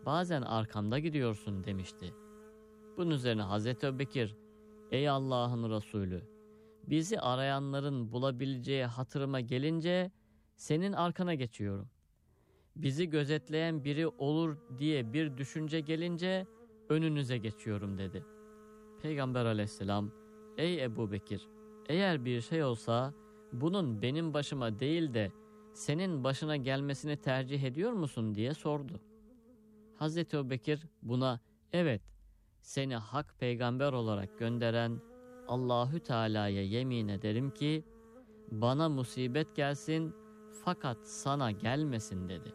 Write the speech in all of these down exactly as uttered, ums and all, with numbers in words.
bazen arkamda gidiyorsun demişti. Bunun üzerine Hazreti Ebubekir, ey Allah'ın Resulü, bizi arayanların bulabileceği hatırıma gelince senin arkana geçiyorum. Bizi gözetleyen biri olur diye bir düşünce gelince önünüze geçiyorum dedi. Peygamber aleyhisselam, ey Ebubekir, eğer bir şey olsa bunun benim başıma değil de senin başına gelmesini tercih ediyor musun diye sordu. Hazreti Ebubekir buna, evet, seni hak peygamber olarak gönderen Allahü Teala'ya yemin ederim ki bana musibet gelsin fakat sana gelmesin dedi.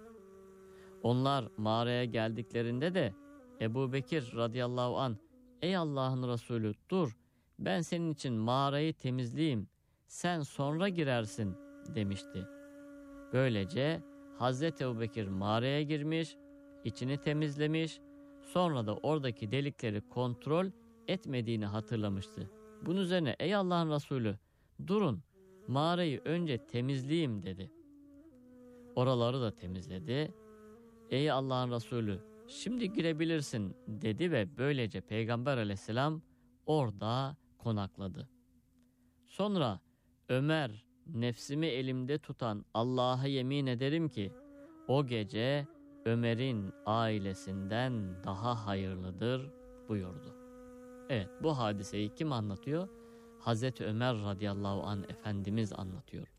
Onlar mağaraya geldiklerinde de Ebubekir radıyallahu an, ey Allah'ın Resulü dur, ben senin için mağarayı temizleyeyim, sen sonra girersin demişti. Böylece Hazreti Ebubekir mağaraya girmiş, içini temizlemiş, sonra da oradaki delikleri kontrol etmediğini hatırlamıştı. Bunun üzerine ey Allah'ın Resulü durun, mağarayı önce temizleyeyim dedi. Oraları da temizledi. Ey Allah'ın Resulü şimdi girebilirsin dedi ve böylece Peygamber aleyhisselam orada konakladı. Sonra Ömer, nefsimi elimde tutan Allah'a yemin ederim ki o gece Ömer'in ailesinden daha hayırlıdır buyurdu. Evet, bu hadiseyi kim anlatıyor? Hazreti Ömer radıyallahu anh Efendimiz anlatıyor.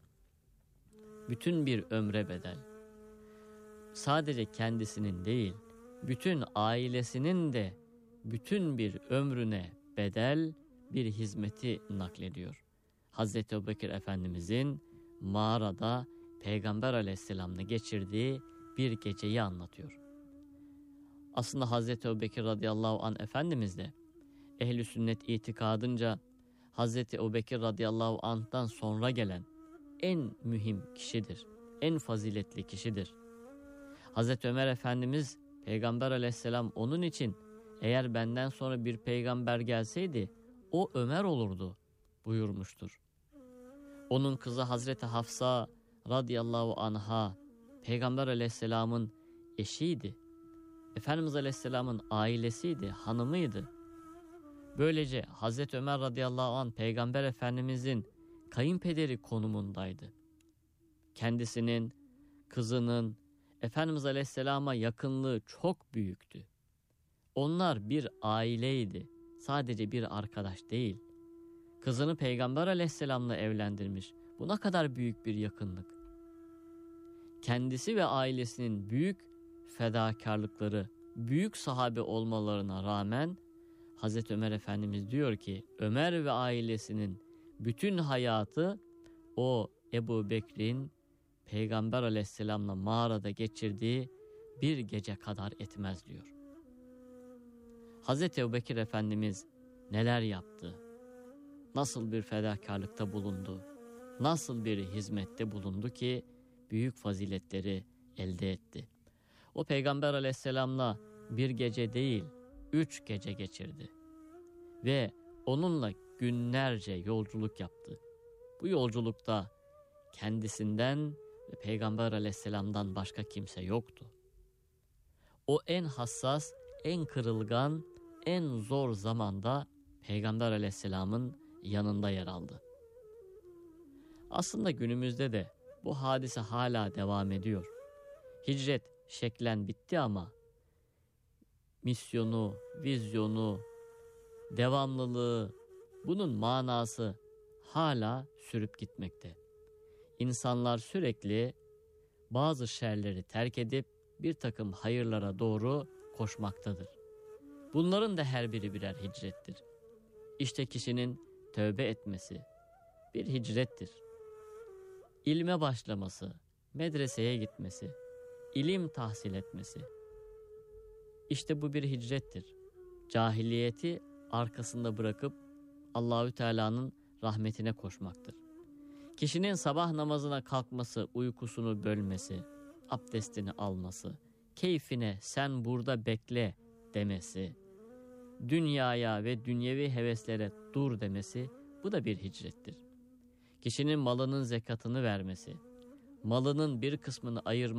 Bütün bir ömre bedel. Sadece kendisinin değil, bütün ailesinin de bütün bir ömrüne bedel bir hizmeti naklediyor. Hazreti Ebubekir Efendimizin mağarada Peygamber aleyhisselamla geçirdiği bir geceyi anlatıyor. Aslında Hazreti Ebubekir radıyallahu anh Efendimiz de ehl-i sünnet itikadınca Hazreti Ebubekir radıyallahu anh'tan sonra gelen en mühim kişidir, en faziletli kişidir. Hazreti Ömer Efendimiz, Peygamber aleyhisselam onun için eğer benden sonra bir peygamber gelseydi o Ömer olurdu buyurmuştur. Onun kızı Hazreti Hafsa radıyallahu anha Peygamber aleyhisselamın eşiydi. Efendimiz aleyhisselamın ailesiydi, hanımıydı. Böylece Hazreti Ömer radıyallahu anh Peygamber Efendimizin kayınpederi konumundaydı. Kendisinin, kızının Efendimiz aleyhisselama yakınlığı çok büyüktü. Onlar bir aileydi, sadece bir arkadaş değil. Kızını Peygamber aleyhisselamla evlendirmiş. Bu ne kadar büyük bir yakınlık. Kendisi ve ailesinin büyük fedakarlıkları, büyük sahabe olmalarına rağmen Hazreti Ömer Efendimiz diyor ki Ömer ve ailesinin bütün hayatı o Ebu Bekir'in Peygamber aleyhisselamla mağarada geçirdiği bir gece kadar etmez diyor. Hazreti Ebubekir Efendimiz neler yaptı? Nasıl bir fedakarlıkta bulundu? Nasıl bir hizmette bulundu ki büyük faziletleri elde etti? O Peygamber aleyhisselamla bir gece değil, üç gece geçirdi. Ve onunla günlerce yolculuk yaptı. Bu yolculukta kendisinden ve Peygamber aleyhisselamdan başka kimse yoktu. O en hassas, en kırılgan, en zor zamanda Peygamber aleyhisselamın yanında yer aldı. Aslında günümüzde de bu hadise hala devam ediyor. Hicret şeklen bitti ama misyonu, vizyonu, devamlılığı, bunun manası hala sürüp gitmekte. İnsanlar sürekli bazı şerleri terk edip bir takım hayırlara doğru koşmaktadır. Bunların da her biri birer hicrettir. İşte kişinin tövbe etmesi bir hicrettir. İlme başlaması, medreseye gitmesi, ilim tahsil etmesi, İşte bu bir hicrettir. Cahiliyeti arkasında bırakıp Allahü Teala'nın rahmetine koşmaktır. Kişinin sabah namazına kalkması, uykusunu bölmesi, abdestini alması, keyfine sen burada bekle demesi, dünyaya ve dünyevi heveslere dur demesi, bu da bir hicrettir. Kişinin malının zekatını vermesi, malının bir kısmını ayırması,